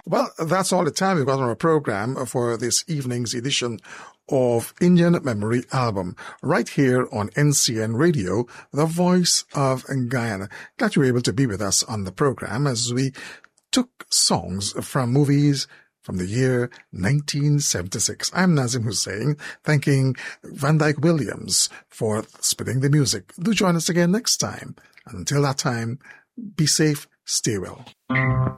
Well, that's all the time we've got on our program for this evening's edition of Indian Memory Album, right here on NCN Radio, the voice of Guyana. Glad you were able to be with us on the program as we took songs from movies from the year 1976. I'm Nazim Hussain, thanking Van Dyke Williams for spinning the music. Do join us again next time. Until that time, be safe, stay well.